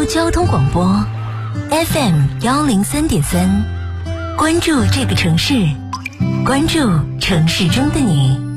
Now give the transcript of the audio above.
交通广播 FM103.3，关注这个城市，关注城市中的你。